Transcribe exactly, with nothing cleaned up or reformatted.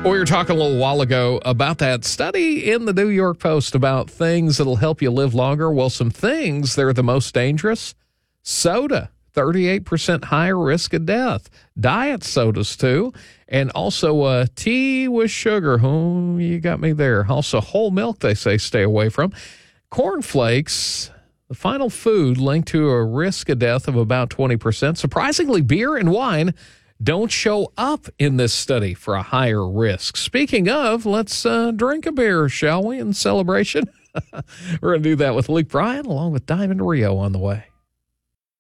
We were talking a little while ago about that study in the New York Post about things that'll help you live longer. Well, some things that are the most dangerous. Soda, thirty-eight percent higher risk of death. Diet sodas, too. And also uh, tea with sugar. Oh, you got me there. Also, whole milk, they say, stay away from. Cornflakes, the final food linked to a risk of death of about twenty percent. Surprisingly, beer and wine don't show up in this study for a higher risk. Speaking of, let's uh, drink a beer, shall we, in celebration? We're going to do that with Luke Bryan along with Diamond Rio on the way.